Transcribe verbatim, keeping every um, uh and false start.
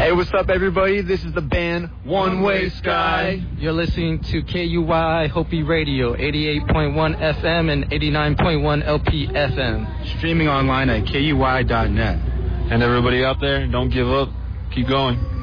Hey, what's up, everybody? This is the band One Way Sky. You're listening to K U Y Hopi Radio, eighty-eight point one F M and eighty-nine point one L P F M. Streaming online at K U Y dot net. And everybody out there, don't give up. Keep going.